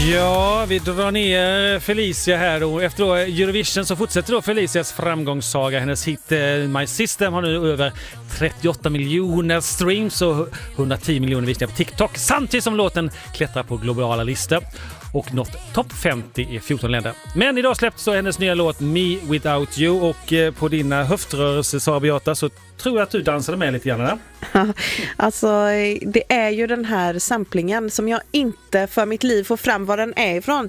Ja, vi drar ner Felicia här och efter då Eurovision så fortsätter då Felicias framgångssaga. Hennes hit My System har nu över 38 miljoner streams och 110 miljoner visningar på TikTok. Samtidigt som låten klättrar på globala listor och nått topp 50 i 14 länder. Men idag släpptes så hennes nya låt Me Without You och på dina höftrörelser, Sara Beata, så tror jag att du dansade med lite grann där. Alltså, det är ju den här samplingen som jag inte för mitt liv får fram var den är ifrån.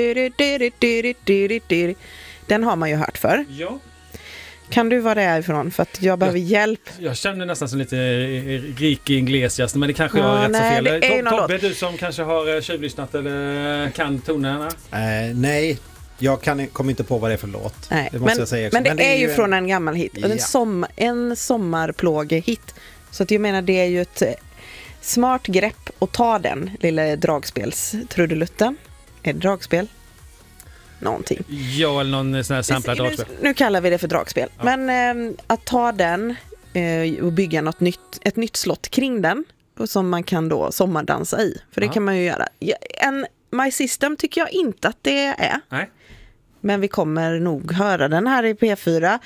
Den har man ju hört för. Ja. Kan du vara det ifrån? För att jag behöver hjälp. Jag känner nästan som lite Ricky Iglesias, men det kanske jag har rätt så fel. Tobbe, du som kanske har tjuvlyssnat eller kan tonerna? Nej. Jag kommer inte på vad det är för låt. Nej, det måste jag säga. Men det är ju från en gammal hit. Ja. En sommarplåge-hit. Så att jag menar, det är ju ett smart grepp att ta den lilla dragspelstrudelutten. Är det dragspel? Någonting. Ja, eller någon sån här samplad dragspel. Nu kallar vi det för dragspel. Ja. Men att ta den och bygga ett nytt slott kring den som man kan då sommardansa i. För det kan man ju göra. En My System tycker jag inte att det är. Nej. Men vi kommer nog höra den här i P4.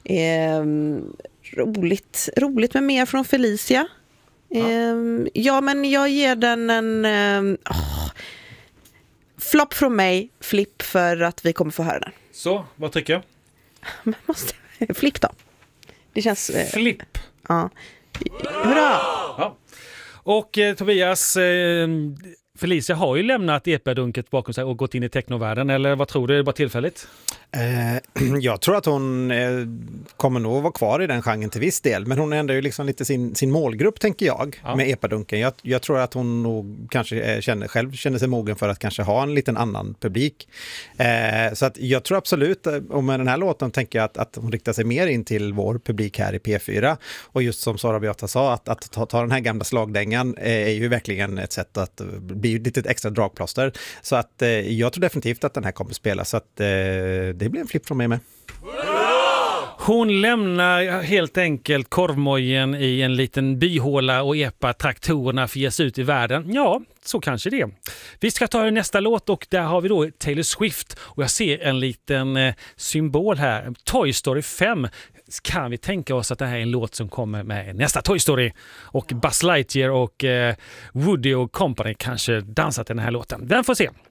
Roligt med mer från Felicia. Ja, men jag ger den en flopp från mig, flipp för att vi kommer få höra den. Så, vad tycker jag? Flipp då. Det känns... Flipp. Ja. Hurra! Ja. Och Tobias... Felicia har ju lämnat epadunket bakom sig och gått in i technovärlden, eller vad tror du? Är det bara tillfälligt? Jag tror att hon kommer nog vara kvar i den genren till viss del, men hon ändrar ju liksom lite sin målgrupp, tänker jag, med epadunken. Jag tror att hon nog kanske känner sig mogen för att kanske ha en liten annan publik. Så att jag tror absolut, och med den här låten tänker jag att hon riktar sig mer in till vår publik här i P4. Och just som Sara Beata sa, att ta den här gamla slagdängan är ju verkligen ett sätt att bli lite extra dragplåster. Så att jag tror definitivt att den här kommer att spela, så att det blir en flipp från mig med. Hon lämnar helt enkelt korvmojen i en liten byhåla och epar traktorerna för att ge sig ut i världen. Ja, så kanske det. Vi ska ta nästa låt och där har vi då Taylor Swift. Och jag ser en liten symbol här. Toy Story 5. Kan vi tänka oss att det här är en låt som kommer med nästa Toy Story? Och Buzz Lightyear och Woody och Company kanske dansat den här låten. Den får se.